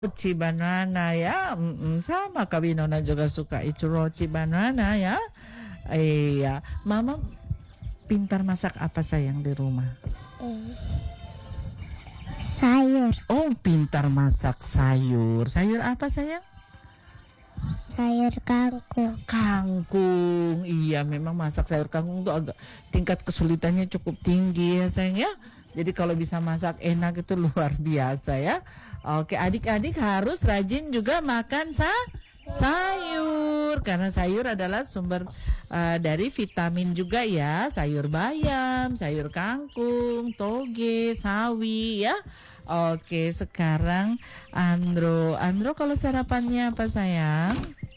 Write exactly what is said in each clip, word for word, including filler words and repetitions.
Roti banana ya, mm-mm, sama Kak Winona juga suka itu roti banana ya. Iya, Mama pintar masak apa sayang di rumah? Eh, sayur, Oh, pintar masak sayur. Sayur apa sayang? sayur kangkung. Kangkung. Iya, memang masak sayur kangkung tuh agak tingkat kesulitannya cukup tinggi ya sayang ya. Jadi kalau bisa masak enak itu luar biasa ya. Oke, adik-adik harus rajin juga makan sa sayur karena sayur adalah sumber uh, dari vitamin juga ya. Sayur bayam, sayur kangkung, toge, sawi ya. Oke, sekarang Andro. Andro kalau sarapannya apa sayang?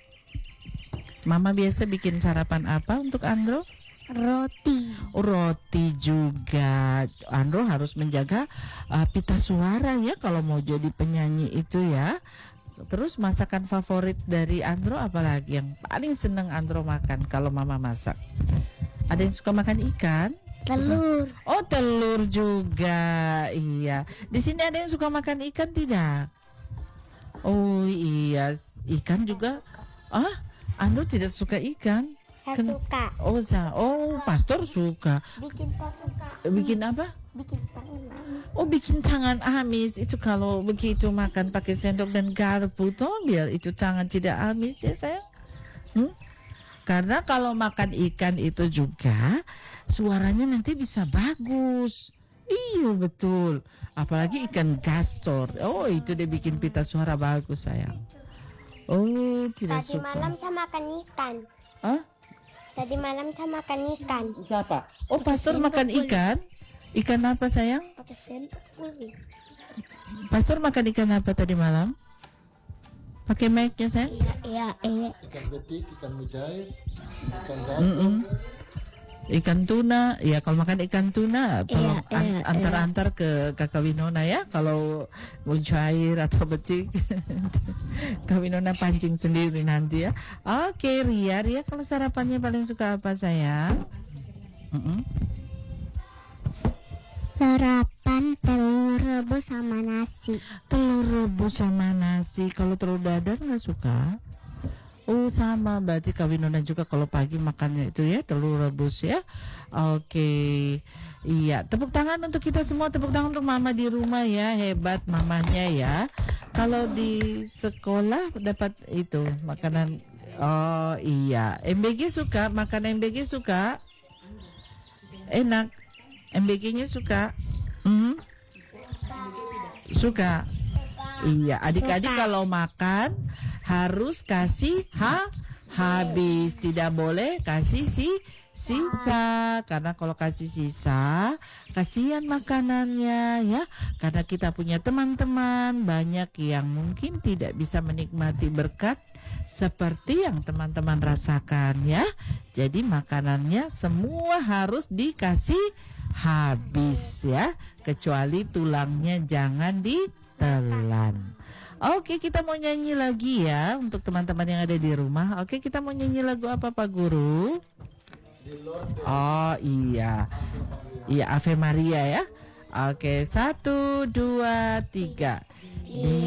Mama biasa bikin sarapan apa untuk Andro? Roti, Roti juga. Andro harus menjaga uh, pita suara ya kalau mau jadi penyanyi itu ya. Terus masakan favorit dari Andro apalagi yang paling seneng Andro makan kalau Mama masak? Ada yang suka makan ikan? telur, Suka- Oh, telur juga. Iya. Di sini ada yang suka makan ikan tidak? Oh iya, s- ikan juga. Ah, Andro tidak suka ikan. saya Ken- suka. Oh, sa oh, pastor suka. Bikin tak suka. Bikin apa? Bikin tangan nangis. Oh, bikin tangan amis. Itu kalau begitu makan pakai sendok dan garpu toh biar itu tangan tidak amis ya sayang. Hmm? Karena kalau makan ikan itu juga suaranya nanti bisa bagus. Iya betul. Apalagi ikan gastor. Oh, itu dia bikin pita suara bagus sayang. Oh, tidak Tadi suka. malam saya makan ikan. Hah? Tadi malam saya makan ikan. Siapa? Oh, pastor makan ikan? Ikan apa sayang? Pakai sendok kulit. Pastor makan ikan apa tadi malam? Pakai mic-nya sayang? Iya, iya. Ikan betik, ikan mujair, ikan gastor. Mm-mm. Ikan tuna, ya kalau makan ikan tuna tolong Iya, an- iya, antar-antar ke Kakak Winona ya. Kalau mau cair atau becik, Kak Winona pancing sendiri nanti ya. Oke, Ria, Ria kalau sarapannya paling suka apa sayang? Mm-mm. Sarapan telur rebus sama nasi. Telur rebus sama nasi. Kalau telur dadar nggak suka? Oh sama, berarti Kak Winona juga kalau pagi makannya itu ya telur rebus ya. Oke, iya. Tepuk tangan untuk kita semua. Tepuk tangan untuk Mama di rumah ya. Hebat mamanya ya. Kalau di sekolah dapat itu makanan. Oh iya. M B G suka makan M B G suka. Enak. M B G-nya suka. Hmm? Suka. Iya, adik-adik Suka. kalau makan harus kasih ha habis, tidak boleh kasih si sisa karena kalau kasih sisa kasihan makanannya ya. Karena kita punya teman-teman banyak yang mungkin tidak bisa menikmati berkat seperti yang teman-teman rasakan ya. Jadi makanannya semua harus dikasih habis ya, kecuali tulangnya jangan ditelan. Oke, kita mau nyanyi lagi ya untuk teman-teman yang ada di rumah. Oke, kita mau nyanyi lagu apa Pak Guru? Oh iya, iya Ave Maria ya. Oke, satu, dua, tiga. Di